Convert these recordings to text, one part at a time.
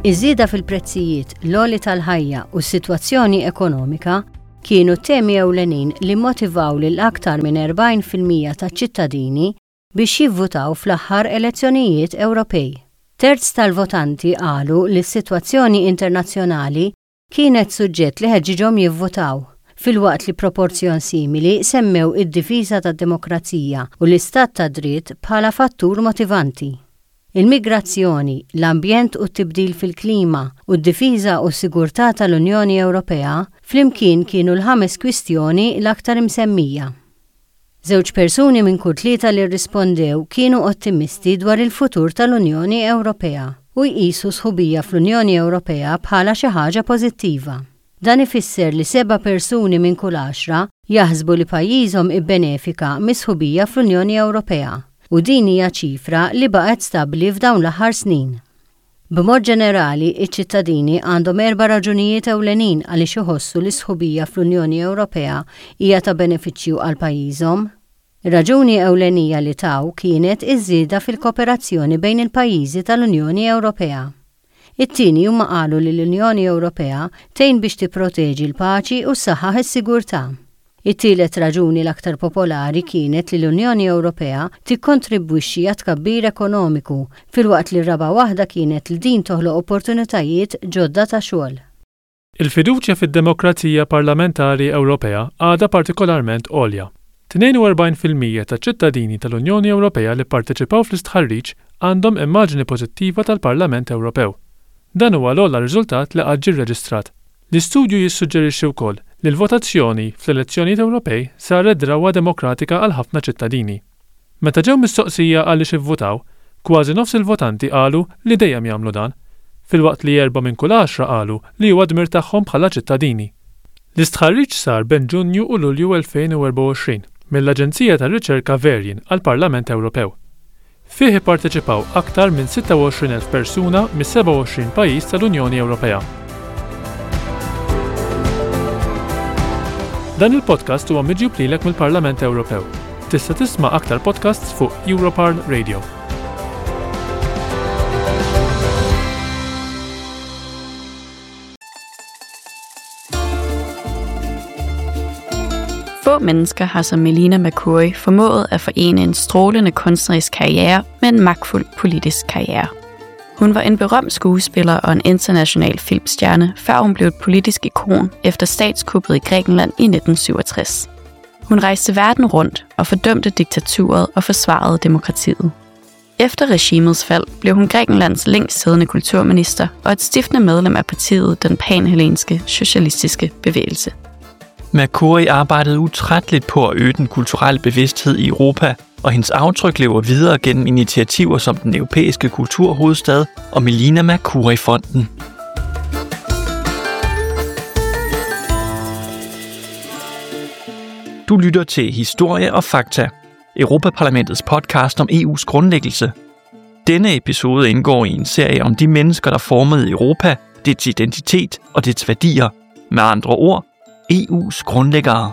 Iż-żieda fil-prezzijiet, l-għoli tal-ħajja u s-sitwazzjoni ekonomika kienu temi ewlenin li motivaw lil aktar minn 40% taċ-ċittadini biex jivvutaw fl-aħħar elezzjonijiet Ewropej. Terz tal-votanti qalu li s-sitwazzjoni internazzjonali kienet suġġett li ħeġġiġhom jivvotaw, filwaqt li proporzjon simili semmew id-difiża tad-demokrazija u l-istat ta' dritt bħala fattur motivanti. Il-migrazzjoni, l-ambjent u t-tibdil fil-klima u d-difiża u s-sigurtà tal-Unjoni Ewropea flimkien kienu l-5 kwistjoni l-aktar msemmija. Żewġ persuni minn kull 3 li rrispondew kienu ottimisti dwar il-futur tal-Unjoni Ewropea u jqisu sħubija fl-Unjoni Ewropea bħala xi ħaġa pożittiva. Dan ifisser li 7 persuni minn kull 10 jaħsbu li pajjiżhom ibbenefika mis-sħubija fl-Unjoni Ewropea u din hija ċifra li baqgħet stabbli f'dawn l-aħħar snin. B'mod ġenerali, iċ-ċittadini għandhom 4 raġunijiet ewlenin għaliex iħossu li s-sħubija fl-Unjoni Ewropea hija ta' benefiċċju għal pajjiżhom. Ir-raġuni ewlenija li taw kienet iż-żieda fil-kooperazzjoni bejn il-pajjiżi tal-Unjoni Ewropea. It-tieni huma qalu li l-Unjoni Ewropea tgħin biex tipproteġi l-paċi u ssaħħaħ is-sigurtà. It-tielet raġuni l-aktar popolari kienet li l-Unjoni Ewropea tikkontribwixxi għat tkabbir ekonomiku filwaqt li r-raba' waħda kienet li din toħloq opportunitajiet ġodda ta' xogħol. Il-fiduċja fid-demokrazija parlamentari Ewropea għadha partikolarment għolja. 42% taċ-ċittadini tal-Unjoni Ewropea li pparteċipaw fl-istħarriġ għandhom immaġni pożittiva tal-Parlament Ewropew. Dan huwa l-ogħla riżultat li qatt ġie rreġistrat. L-istudju jissuġġerixxi wkoll li l-votazzjoni fl-elezzjonijiet Ewropej saret drawwa demokratika għal ħafna ċittadini. Meta ġew mistoqsija għaliex ivvutaw, kważi nofs il-votanti qalu li dejjem jagħmlu dan, filwaqt li 4 minn kull 10 qalu li huwa dmir tagħhom bħala ċittadini. L-istħarriġ sar bejn Ġunju u Lulju 2024 mill-Aġenzija tar-Riċerka Varian għall-Parlament Ewropew. Fih ipparteċipaw aktar minn 26,000 persuna mis-27 pajjiż tal-Unjoni Ewropea. Dan il-podcast huwa miġjub lilek mill-Parlament Ewropew. Tista' tisma' aktar podcasts fuq Europarl Radio. Få mennesker har som Melina Mercouri formået at forene en strålende kunstnerisk karriere med en magtfuld politisk karriere. Hun var en berømt skuespiller og en international filmstjerne, før hun blev et politisk ikon efter statskuppet i Grækenland i 1967. Hun rejste verden rundt og fordømte diktaturet og forsvarede demokratiet. Efter regimets fald blev hun Grækenlands længst siddende kulturminister og et stiftende medlem af partiet Den Panhellenske Socialistiske Bevægelse. Mercouri arbejdede utrætteligt på at øge den kulturelle bevidsthed i Europa, og hendes aftryk lever videre gennem initiativer som den europæiske kulturhovedstad og Melina Mercouri-fonden. Du lytter til Historie og Fakta, Europaparlamentets podcast om EU's grundlæggelse. Denne episode indgår i en serie om de mennesker, der formede Europa, dets identitet og dets værdier. Med andre ord, EU's grundlæggere.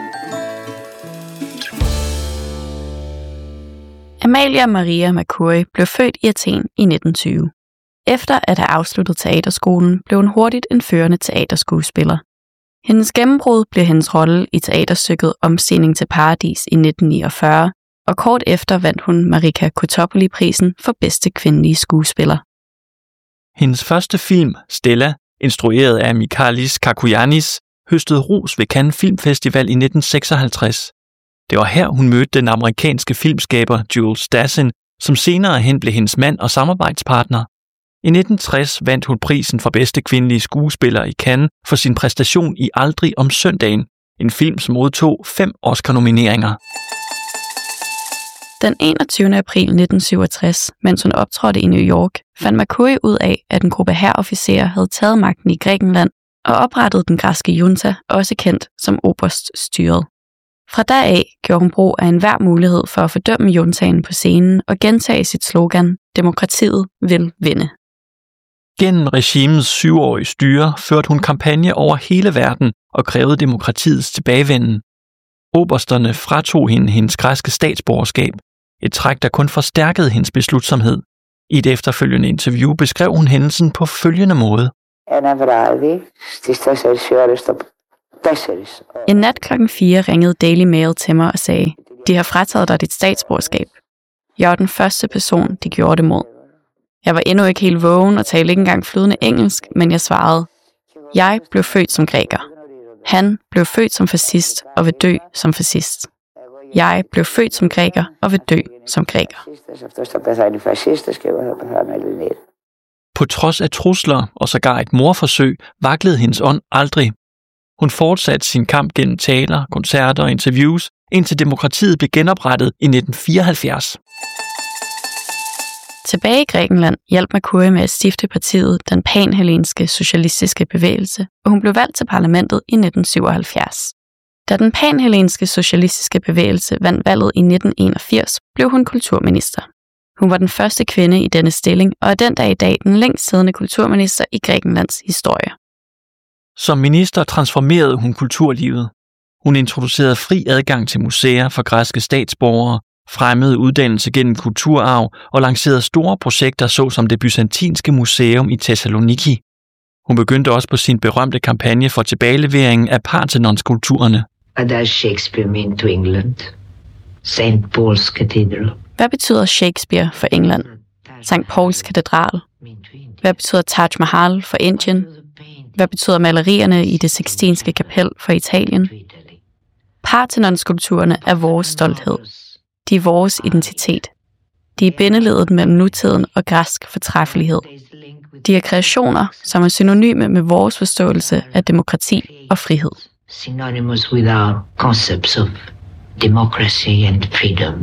Amalia Maria Mercouri blev født i Athen i 1920. Efter at have afsluttet teaterskolen, blev hun hurtigt en førende teaterskuespiller. Hendes gennembrud blev hendes rolle i teaterstykket Omstigning til Paradis i 1949, og kort efter vandt hun Marika Kotopouli-prisen for bedste kvindelige skuespiller. Hendes første film, Stella, instrueret af Michalis Kakoyannis, høstede ros ved Cannes Filmfestival i 1956. Det var her, hun mødte den amerikanske filmskaber Jules Dassin, som senere hen blev hendes mand og samarbejdspartner. I 1960 vandt hun prisen for bedste kvindelige skuespiller i Cannes for sin præstation i Aldrig om søndagen, en film, som modtog 5 Oscar-nomineringer. Den 21. april 1967, mens hun optrådte i New York, fandt Mercouri ud af, at en gruppe hærofficerer havde taget magten i Grækenland og oprettede den græske junta, også kendt som oberststyret. Fra da af gjorde hun brug af enhver mulighed for at fordømme juntaen på scenen og gentage sit slogan, demokratiet vil vinde. Gennem regimets 7-årige styre førte hun kampagne over hele verden og krævede demokratiets tilbagevenden. Obersterne fratog hende hendes græske statsborgerskab, et træk, der kun forstærkede hendes beslutsomhed. I et efterfølgende interview beskrev hun hændelsen på følgende måde. En nat klokken 4 ringede Daily Mail til mig og sagde, de har frataget dig dit statsborgerskab. Jeg var den første person, de gjorde det mod. Jeg var endnu ikke helt vågen og talte ikke engang flydende engelsk, men jeg svarede, jeg blev født som græker. Han blev født som fascist og vil dø som fascist. Jeg blev født som græker og vil dø som græker. På trods af trusler og sågar et mordforsøg, vaklede hendes ånd aldrig. Hun fortsatte sin kamp gennem taler, koncerter og interviews, indtil demokratiet blev genoprettet i 1974. Tilbage i Grækenland hjalp Mercouri med at stifte partiet Den Panhellenske Socialistiske Bevægelse, og hun blev valgt til parlamentet i 1977. Da Den Panhellenske Socialistiske Bevægelse vandt valget i 1981, blev hun kulturminister. Hun var den første kvinde i denne stilling, og er den dag i dag den længst siddende kulturminister i Grækenlands historie. Som minister transformerede hun kulturlivet. Hun introducerede fri adgang til museer for græske statsborgere, fremmede uddannelse gennem kulturarv og lancerede store projekter såsom det byzantinske museum i Thessaloniki. Hun begyndte også på sin berømte kampagne for tilbageleveringen af Parthenon-skulpturerne. Shakespeare mean to England? St. Paul's Cathedral. Hvad betyder Shakespeare for England? St. Pauls Katedral? Hvad betyder Taj Mahal for Indien? Hvad betyder malerierne i det Sixtinske kapel for Italien? Parthenon-skulpturerne er vores stolthed. De er vores identitet. De er bindeledet mellem nutiden og græsk fortræffelighed. De er kreationer, som er synonyme med vores forståelse af demokrati og frihed. Synonymous with our concepts of democracy and freedom.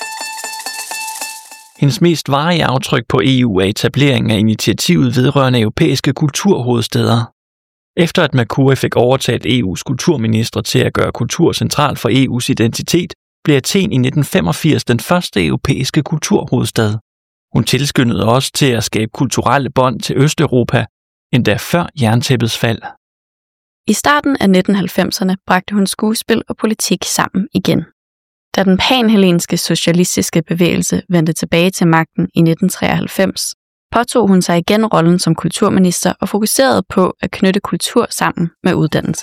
Hendes mest varige aftryk på EU er etableringen af initiativet vedrørende europæiske kulturhovedstæder. Efter at Mercouri fik overtalt EU's kulturministre til at gøre kultur centralt for EU's identitet, blev Athen i 1985 den første europæiske kulturhovedstad. Hun tilskyndede også til at skabe kulturelle bånd til Østeuropa, endda før jerntæppets fald. I starten af 1990'erne bragte hun skuespil og politik sammen igen. Da den panhellenske socialistiske bevægelse vendte tilbage til magten i 1993, påtog hun sig igen rollen som kulturminister og fokuserede på at knytte kultur sammen med uddannelse.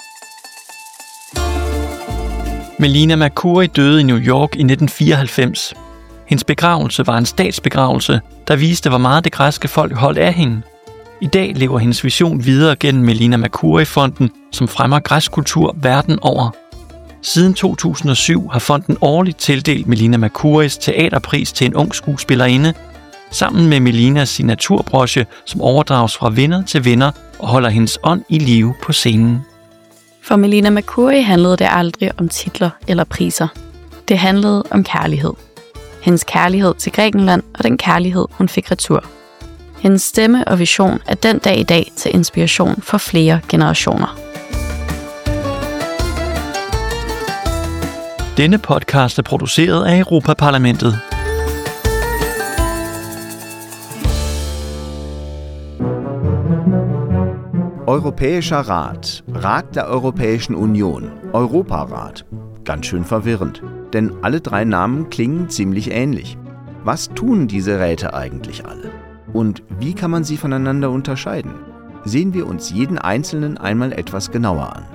Melina Mercouri døde i New York i 1994. Hendes begravelse var en statsbegravelse, der viste, hvor meget det græske folk holdt af hende. I dag lever hendes vision videre gennem Melina Mercouri-fonden, som fremmer græsk kultur verden over. Siden 2007 har fonden årligt tildelt Melina Mercouris teaterpris til en ung skuespillerinde, sammen med Melinas signaturbroche, som overdrages fra vinder til vinder og holder hendes ånd i live på scenen. For Melina Mercouri handlede det aldrig om titler eller priser. Det handlede om kærlighed. Hendes kærlighed til Grækenland og den kærlighed, hun fik retur. Hendes stemme og vision er den dag i dag til inspiration for flere generationer. Denne podcast er produceret af Europa-Parlamentet. Europäischer Rat, Rat der Europäischen Union, Europarat. Ganz schön verwirrend, denn alle drei Namen klingen ziemlich ähnlich. Was tun diese Räte eigentlich alle? Und wie kann man sie voneinander unterscheiden? Sehen wir uns jeden einzelnen einmal etwas genauer an.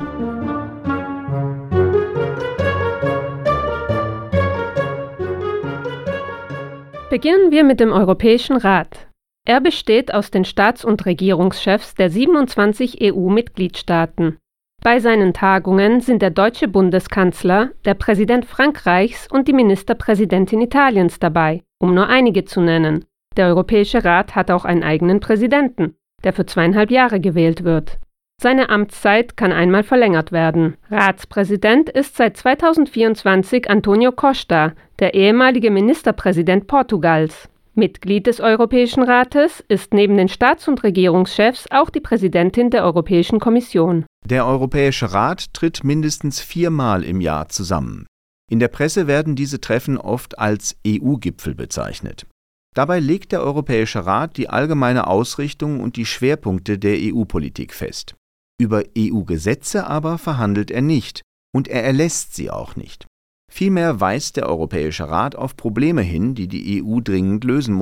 Beginnen wir mit dem Europäischen Rat. Er besteht aus den Staats- und Regierungschefs der 27 EU-Mitgliedstaaten. Bei seinen Tagungen sind der deutsche Bundeskanzler, der Präsident Frankreichs und die Ministerpräsidentin Italiens dabei, um nur einige zu nennen. Der Europäische Rat hat auch einen eigenen Präsidenten, der für 2,5 Jahre gewählt wird. Seine Amtszeit kann einmal verlängert werden. Ratspräsident ist seit 2024 Antonio Costa, der ehemalige Ministerpräsident Portugals. Mitglied des Europäischen Rates ist neben den Staats- und Regierungschefs auch die Präsidentin der Europäischen Kommission. Der Europäische Rat tritt mindestens 4-mal im Jahr zusammen. In der Presse werden diese Treffen oft als EU-Gipfel bezeichnet. Dabei legt der Europäische Rat die allgemeine Ausrichtung und die Schwerpunkte der EU-Politik fest. Über EU-Gesetze aber verhandelt er nicht und er erlässt sie auch nicht. Vielmehr weist der Europäische Rat auf Probleme hin, die die EU dringend lösen muss,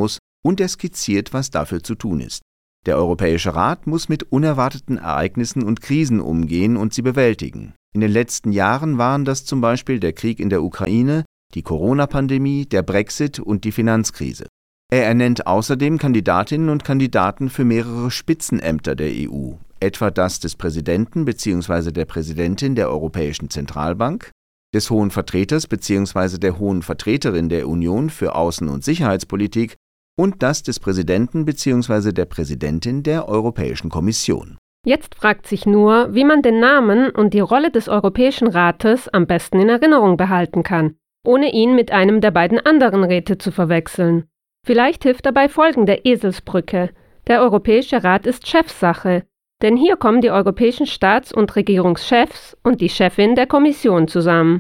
und er skizziert, was dafür zu tun ist. Der Europäische Rat muss mit unerwarteten Ereignissen und Krisen umgehen und sie bewältigen. In den letzten Jahren waren das zum Beispiel der Krieg in der Ukraine, die Corona-Pandemie, der Brexit und die Finanzkrise. Er ernennt außerdem Kandidatinnen und Kandidaten für mehrere Spitzenämter der EU, etwa das des Präsidenten bzw. der Präsidentin der Europäischen Zentralbank, des Hohen Vertreters bzw. der Hohen Vertreterin der Union für Außen- und Sicherheitspolitik und das des Präsidenten bzw. der Präsidentin der Europäischen Kommission. Jetzt fragt sich nur, wie man den Namen und die Rolle des Europäischen Rates am besten in Erinnerung behalten kann, ohne ihn mit einem der beiden anderen Räte zu verwechseln. Vielleicht hilft dabei folgende Eselsbrücke. Der Europäische Rat ist Chefsache, denn hier kommen die europäischen Staats- und Regierungschefs und die Chefin der Kommission zusammen.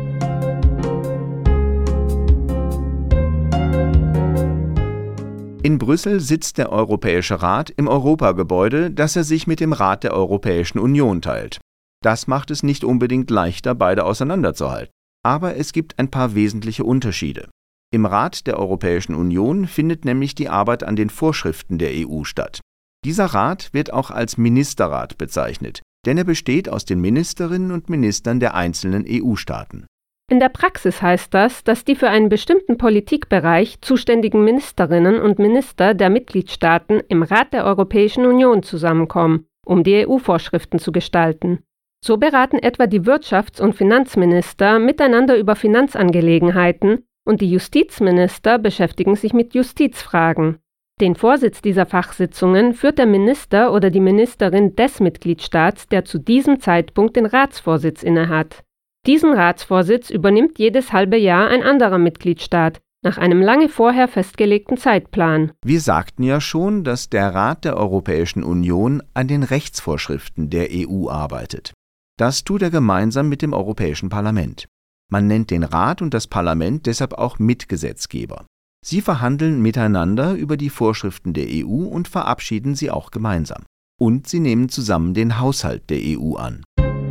In Brüssel sitzt der Europäische Rat im Europagebäude, das er sich mit dem Rat der Europäischen Union teilt. Das macht es nicht unbedingt leichter, beide auseinanderzuhalten. Aber es gibt ein paar wesentliche Unterschiede. Im Rat der Europäischen Union findet nämlich die Arbeit an den Vorschriften der EU statt. Dieser Rat wird auch als Ministerrat bezeichnet, denn er besteht aus den Ministerinnen und Ministern der einzelnen EU-Staaten. In der Praxis heißt das, dass die für einen bestimmten Politikbereich zuständigen Ministerinnen und Minister der Mitgliedstaaten im Rat der Europäischen Union zusammenkommen, um die EU-Vorschriften zu gestalten. So beraten etwa die Wirtschafts- und Finanzminister miteinander über Finanzangelegenheiten und die Justizminister beschäftigen sich mit Justizfragen. Den Vorsitz dieser Fachsitzungen führt der Minister oder die Ministerin des Mitgliedstaats, der zu diesem Zeitpunkt den Ratsvorsitz innehat. Diesen Ratsvorsitz übernimmt jedes halbe Jahr ein anderer Mitgliedstaat, nach einem lange vorher festgelegten Zeitplan. Wir sagten ja schon, dass der Rat der Europäischen Union an den Rechtsvorschriften der EU arbeitet. Das tut er gemeinsam mit dem Europäischen Parlament. Man nennt den Rat und das Parlament deshalb auch Mitgesetzgeber. Sie verhandeln miteinander über die Vorschriften der EU und verabschieden sie auch gemeinsam. Und sie nehmen zusammen den Haushalt der EU an.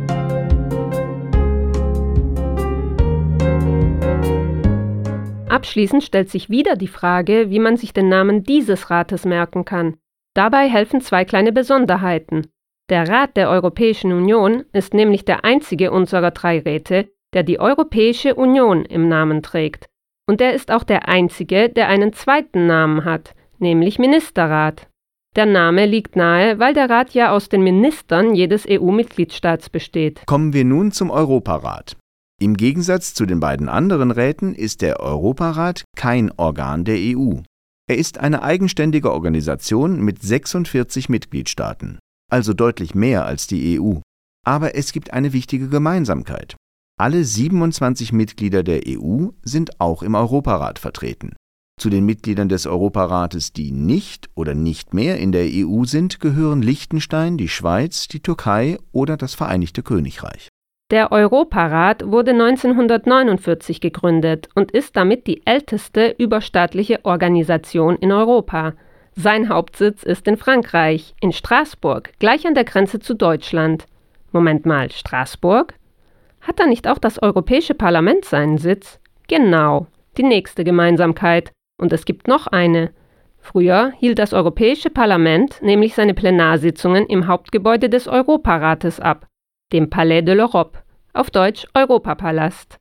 Abschließend stellt sich wieder die Frage, wie man sich den Namen dieses Rates merken kann. Dabei helfen zwei kleine Besonderheiten. Der Rat der Europäischen Union ist nämlich der einzige unserer drei Räte, der die Europäische Union im Namen trägt. Und er ist auch der einzige, der einen zweiten Namen hat, nämlich Ministerrat. Der Name liegt nahe, weil der Rat ja aus den Ministern jedes EU-Mitgliedstaats besteht. Kommen wir nun zum Europarat. Im Gegensatz zu den beiden anderen Räten ist der Europarat kein Organ der EU. Er ist eine eigenständige Organisation mit 46 Mitgliedstaaten, also deutlich mehr als die EU. Aber es gibt eine wichtige Gemeinsamkeit. Alle 27 Mitglieder der EU sind auch im Europarat vertreten. Zu den Mitgliedern des Europarates, die nicht oder nicht mehr in der EU sind, gehören Liechtenstein, die Schweiz, die Türkei oder das Vereinigte Königreich. Der Europarat wurde 1949 gegründet und ist damit die älteste überstaatliche Organisation in Europa. Sein Hauptsitz ist in Frankreich, in Straßburg, gleich an der Grenze zu Deutschland. Moment mal, Straßburg? Hat da nicht auch das Europäische Parlament seinen Sitz? Genau, die nächste Gemeinsamkeit. Und es gibt noch eine. Früher hielt das Europäische Parlament nämlich seine Plenarsitzungen im Hauptgebäude des Europarates ab, dem Palais de l'Europe, auf Deutsch Europapalast.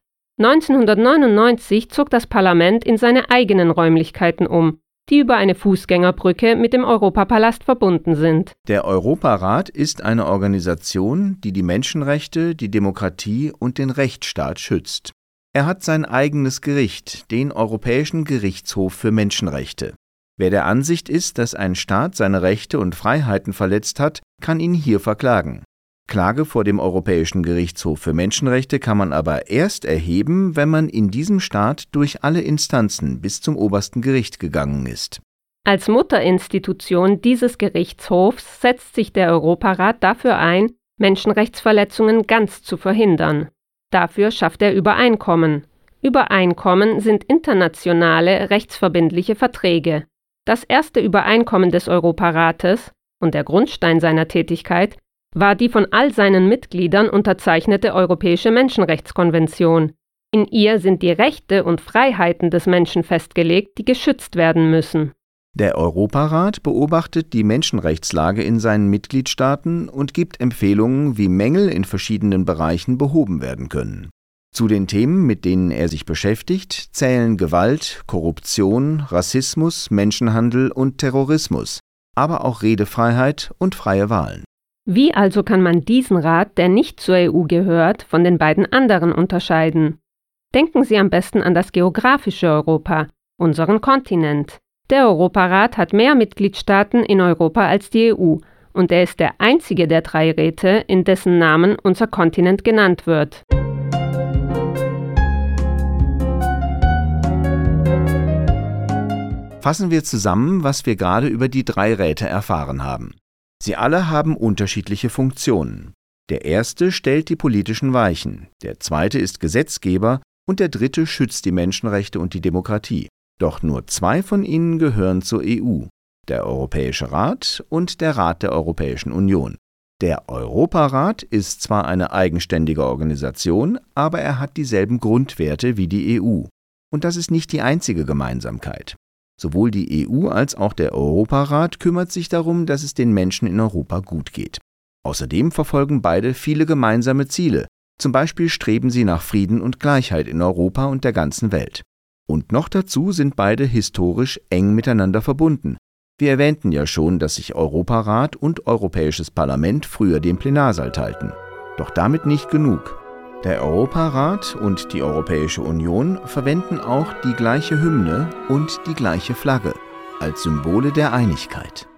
1999 zog das Parlament in seine eigenen Räumlichkeiten um, die über eine Fußgängerbrücke mit dem Europapalast verbunden sind. Der Europarat ist eine Organisation, die die Menschenrechte, die Demokratie und den Rechtsstaat schützt. Er hat sein eigenes Gericht, den Europäischen Gerichtshof für Menschenrechte. Wer der Ansicht ist, dass ein Staat seine Rechte und Freiheiten verletzt hat, kann ihn hier verklagen. Klage vor dem Europäischen Gerichtshof für Menschenrechte kann man aber erst erheben, wenn man in diesem Staat durch alle Instanzen bis zum obersten Gericht gegangen ist. Als Mutterinstitution dieses Gerichtshofs setzt sich der Europarat dafür ein, Menschenrechtsverletzungen ganz zu verhindern. Dafür schafft er Übereinkommen. Übereinkommen sind internationale rechtsverbindliche Verträge. Das erste Übereinkommen des Europarates und der Grundstein seiner Tätigkeit war die von all seinen Mitgliedern unterzeichnete Europäische Menschenrechtskonvention. In ihr sind die Rechte und Freiheiten des Menschen festgelegt, die geschützt werden müssen. Der Europarat beobachtet die Menschenrechtslage in seinen Mitgliedstaaten und gibt Empfehlungen, wie Mängel in verschiedenen Bereichen behoben werden können. Zu den Themen, mit denen er sich beschäftigt, zählen Gewalt, Korruption, Rassismus, Menschenhandel und Terrorismus, aber auch Redefreiheit und freie Wahlen. Wie also kann man diesen Rat, der nicht zur EU gehört, von den beiden anderen unterscheiden? Denken Sie am besten an das geografische Europa, unseren Kontinent. Der Europarat hat mehr Mitgliedstaaten in Europa als die EU und er ist der einzige der 3 Räte, in dessen Namen unser Kontinent genannt wird. Fassen wir zusammen, was wir gerade über die 3 Räte erfahren haben. Sie alle haben unterschiedliche Funktionen. Der erste stellt die politischen Weichen, der zweite ist Gesetzgeber und der dritte schützt die Menschenrechte und die Demokratie. Doch nur 2 von ihnen gehören zur EU, der Europäische Rat und der Rat der Europäischen Union. Der Europarat ist zwar eine eigenständige Organisation, aber er hat dieselben Grundwerte wie die EU. Und das ist nicht die einzige Gemeinsamkeit. Sowohl die EU als auch der Europarat kümmert sich darum, dass es den Menschen in Europa gut geht. Außerdem verfolgen beide viele gemeinsame Ziele. Zum Beispiel streben sie nach Frieden und Gleichheit in Europa und der ganzen Welt. Und noch dazu sind beide historisch eng miteinander verbunden. Wir erwähnten ja schon, dass sich Europarat und Europäisches Parlament früher den Plenarsaal teilten. Doch damit nicht genug. Der Europarat und die Europäische Union verwenden auch die gleiche Hymne und die gleiche Flagge als Symbole der Einigkeit.